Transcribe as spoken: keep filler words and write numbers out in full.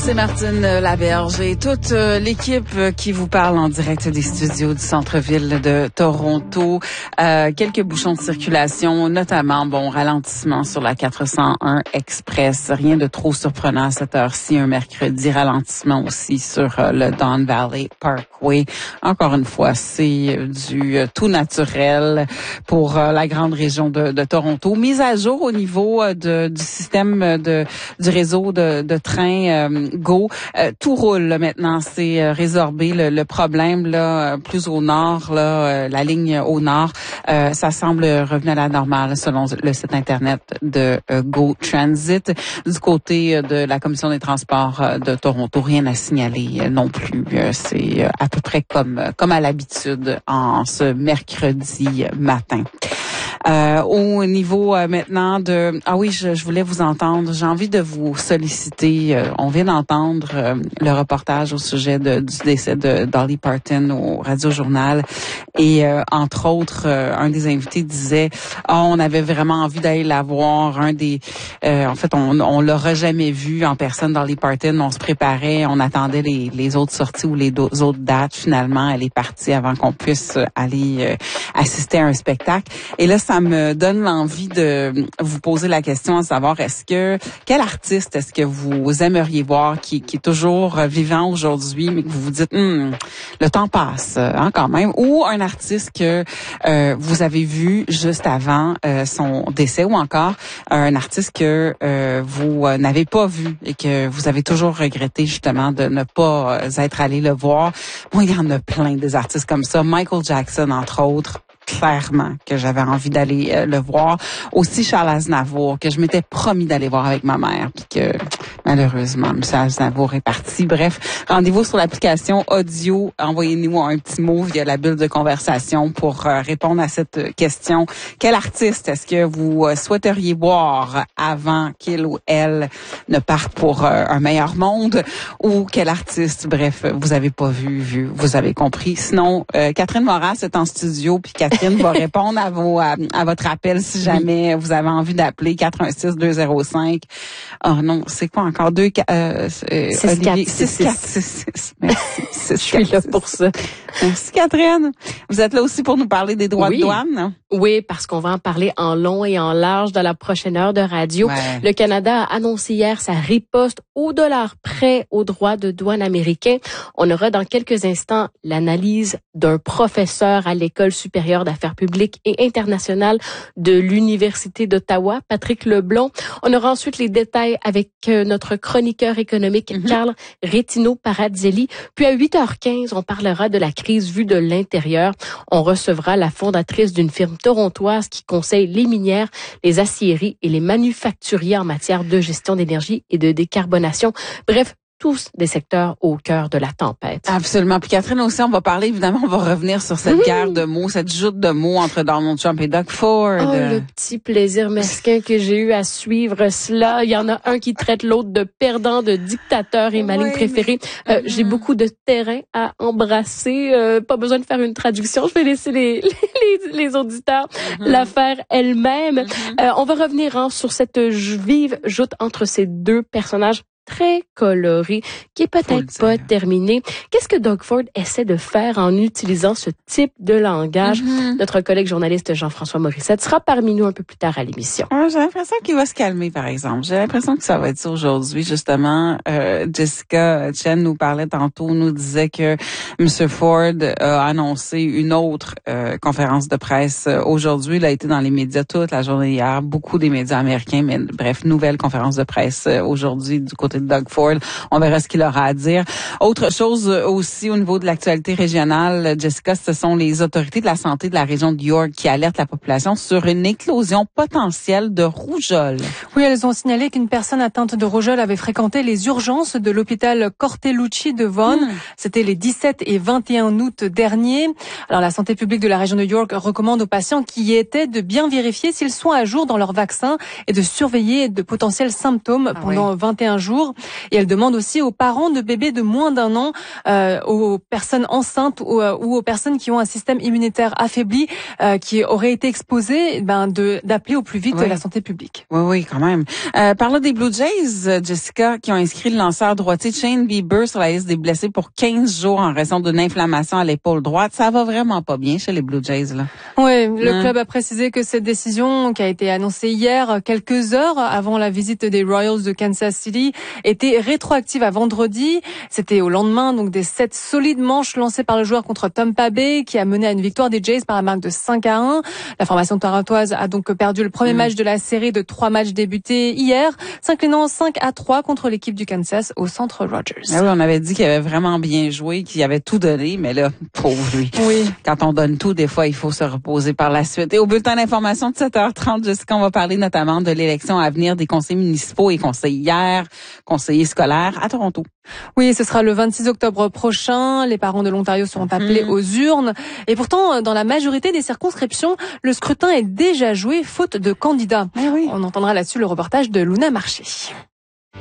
C'est Martine Laberge et toute l'équipe qui vous parle en direct des studios du centre-ville de Toronto. Euh, quelques bouchons de circulation, notamment, bon, ralentissement sur la quatre cent un Express. Rien de trop surprenant à cette heure-ci, un mercredi. Ralentissement aussi sur le Don Valley Parkway. Encore une fois, c'est du tout naturel pour la grande région de, de Toronto. Mise à jour au niveau de, du système de, du réseau de, de trains euh, Go. Euh, tout roule là, maintenant, c'est euh, résorbé. Le, le problème là, plus au nord, là, euh, la ligne au nord, euh, ça semble revenu à la normale selon le site internet de euh, Go Transit. Du côté euh, de la Commission des transports euh, de Toronto, rien à signaler euh, non plus. Euh, c'est euh, à peu près comme comme à l'habitude en ce mercredi matin. Euh, au niveau euh, maintenant de... Ah oui, je, je voulais vous entendre. J'ai envie de vous solliciter. Euh, on vient d'entendre euh, le reportage au sujet de, du décès de Dolly Parton au Radio-Journal. Et euh, entre autres, euh, un des invités disait oh, on avait vraiment envie d'aller la voir. Un des... Euh, en fait, on, on l'aura jamais vu en personne, Dolly Parton. On se préparait, on attendait les, les autres sorties ou les do- autres dates. Finalement, elle est partie avant qu'on puisse aller euh, assister à un spectacle. Et là, ça me donne l'envie de vous poser la question à savoir est-ce que quel artiste est-ce que vous aimeriez voir qui, qui est toujours vivant aujourd'hui mais que vous vous dites hm, le temps passe hein, quand même, ou un artiste que euh, vous avez vu juste avant euh, son décès, ou encore un artiste que euh, vous euh, n'avez pas vu et que vous avez toujours regretté justement de ne pas euh, être allé le voir. Moi, il y en a plein des artistes comme ça, Michael Jackson entre autres. Clairement que j'avais envie d'aller euh, le voir. Aussi Charles Aznavour, que je m'étais promis d'aller voir avec ma mère, puis que malheureusement, M. Aznavour est parti. Bref, rendez-vous sur l'application audio. Envoyez-nous un petit mot via la bulle de conversation pour euh, répondre à cette question. Quel artiste est-ce que vous euh, souhaiteriez voir avant qu'il ou elle ne parte pour euh, un meilleur monde? Ou quel artiste, bref, vous avez pas vu, vu, vous avez compris. Sinon, euh, Catherine Moras est en studio, puis Catherine va répondre à vos à, à votre appel si jamais vous avez envie d'appeler quatre un six deux zéro cinq. Oh non, c'est quoi encore deux euh, six quatre six six. Merci. Je suis là pour ça. Merci Catherine. Vous êtes là aussi pour nous parler des droits oui. de douane. Oui, parce qu'on va en parler en long et en large dans la prochaine heure de radio. Ouais. Le Canada a annoncé hier sa riposte au dollar près aux droits de douane américains. On aura dans quelques instants l'analyse d'un professeur à l'École supérieure d'affaires publiques et internationales de l'Université d'Ottawa, Patrick Leblond. On aura ensuite les détails avec notre chroniqueur économique, mm-hmm. Carl Retino-Paradzelli. Puis à huit heures quinze, on parlera de la crise vue de l'intérieur. On recevra la fondatrice d'une firme torontoise qui conseille les minières, les aciéries et les manufacturiers en matière de gestion d'énergie et de décarbonation. Bref, tous des secteurs au cœur de la tempête. Absolument. Puis Catherine aussi, on va parler, évidemment, on va revenir sur cette mmh. guerre de mots, cette joute de mots entre Donald Trump et Doug Ford. Oh, le petit plaisir mesquin que j'ai eu à suivre cela. Il y en a un qui traite l'autre de perdant, de dictateur et ma ligne oui, préférée. Mais... Euh, mmh. J'ai beaucoup de terrain à embrasser. Euh, pas besoin de faire une traduction. Je vais laisser les, les, les auditeurs mmh. la faire elle-même. Mmh. Euh, on va revenir hein, sur cette vive joute entre ces deux personnages très coloré, qui est peut-être pas terminé. Qu'est-ce que Doug Ford essaie de faire en utilisant ce type de langage? Mm-hmm. Notre collègue journaliste Jean-François Morissette sera parmi nous un peu plus tard à l'émission. Ah, j'ai l'impression qu'il va se calmer, par exemple. J'ai l'impression que ça va être ça aujourd'hui, justement. Euh, Jessica Chen nous parlait tantôt, nous disait que M. Ford a annoncé une autre euh, conférence de presse aujourd'hui. Il a été dans les médias toute la journée hier, beaucoup des médias américains, mais bref, nouvelle conférence de presse aujourd'hui du côté de Doug Ford. On verra ce qu'il aura à dire. Autre chose aussi au niveau de l'actualité régionale, Jessica, ce sont les autorités de la santé de la région de York qui alertent la population sur une éclosion potentielle de rougeole. Oui, elles ont signalé qu'une personne atteinte de rougeole avait fréquenté les urgences de l'hôpital Cortellucci de Vaughan. Mmh. C'était les dix-sept et vingt et un août dernier. Alors, la santé publique de la région de York recommande aux patients qui y étaient de bien vérifier s'ils sont à jour dans leur vaccin et de surveiller de potentiels symptômes ah pendant oui. vingt et un jours. jours. Et elle demande aussi aux parents de bébés de moins d'un an, euh, aux personnes enceintes ou, euh, ou aux personnes qui ont un système immunitaire affaibli, euh, qui auraient été exposées, ben, de d'appeler au plus vite oui. la santé publique. Oui, oui, quand même. Euh, parlons des Blue Jays, Jessica, qui ont inscrit le lanceur droitier Shane Bieber sur la liste des blessés pour quinze jours en raison d'une inflammation à l'épaule droite. Ça va vraiment pas bien chez les Blue Jays, là. Oui, le hein? club a précisé que cette décision, qui a été annoncée hier, quelques heures avant la visite des Royals de Kansas City, était rétroactive à vendredi. C'était au lendemain donc des sept solides manches lancées par le joueur contre Tampa Bay, qui a mené à une victoire des Jays par la marque de cinq à un. La formation torontoise a donc perdu le premier mmh. match de la série de trois matchs débutés hier, s'inclinant cinq à trois contre l'équipe du Kansas au centre Rogers. Ah oui, on avait dit qu'il avait vraiment bien joué, qu'il avait tout donné, mais là, pauvre lui. Oui. Quand on donne tout, des fois, il faut se reposer par la suite. Et au bulletin d'information de sept heures trente, Jessica, on va parler notamment de l'élection à venir des conseillers municipaux et conseillères, conseillers scolaires à Toronto. Oui, ce sera le vingt-six octobre prochain. Les parents de l'Ontario seront appelés mmh. aux urnes. Et pourtant, dans la majorité des circonscriptions, le scrutin est déjà joué, faute de candidats. Eh oui. On entendra là-dessus le reportage de Luna Marché.